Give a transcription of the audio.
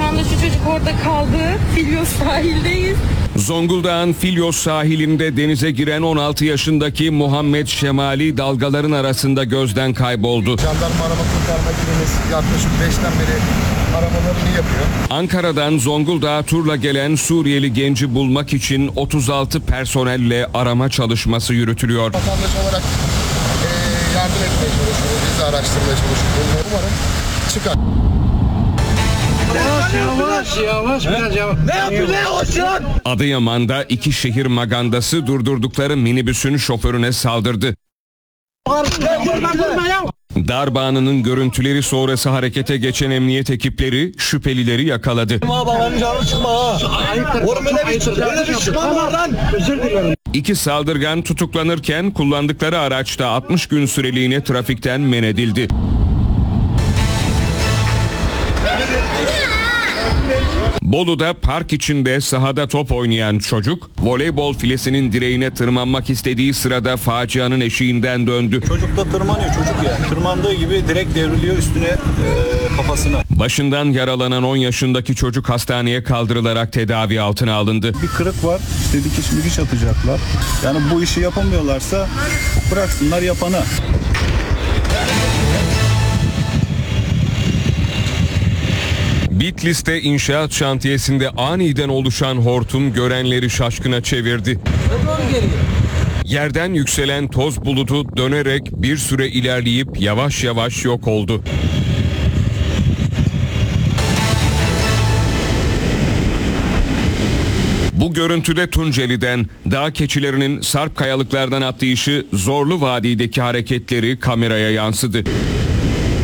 anda şu çocuk orada kaldı. Filyos sahildeyiz. Zonguldak'ın Filyos sahilinde denize giren 16 yaşındaki Muhammed Şemali dalgaların arasında gözden kayboldu. Jandarma arama kurtarma ekibimiz yaklaşık 5'ten beri aramalarını yapıyor. Ankara'dan Zonguldak'a turla gelen Suriyeli genci bulmak için 36 personelle arama çalışması yürütülüyor. Vatandaş olarak yardım etmeye çalışıyoruz, bizi araştırmaya çalışıyoruz. Umarım çıkar. Yavaş biraz yavaş. Ne yapıyorsun? Adıyaman'da iki şehir magandası durdurdukları minibüsün şoförüne saldırdı. Darbe anının görüntüleri sonrası harekete geçen emniyet ekipleri şüphelileri yakaladı. İki saldırgan tutuklanırken kullandıkları araçta 60 gün süreliğine trafikten men edildi. Bolu'da park içinde sahada top oynayan çocuk, voleybol filesinin direğine tırmanmak istediği sırada facianın eşiğinden döndü. Çocuk da tırmanıyor çocuk ya. Tırmandığı gibi direkt devriliyor üstüne kafasına. Başından yaralanan 10 yaşındaki çocuk hastaneye kaldırılarak tedavi altına alındı. Bir kırık var. İşte dikiş atacaklar. Yani bu işi yapamıyorlarsa bıraksınlar yapana. Bitlis'te inşaat şantiyesinde aniden oluşan hortum görenleri şaşkına çevirdi. Yerden yükselen toz bulutu dönerek bir süre ilerleyip yavaş yavaş yok oldu. Bu görüntüde Tunceli'den dağ keçilerinin sarp kayalıklardan atlayışı, Zorlu Vadi'deki hareketleri kameraya yansıdı.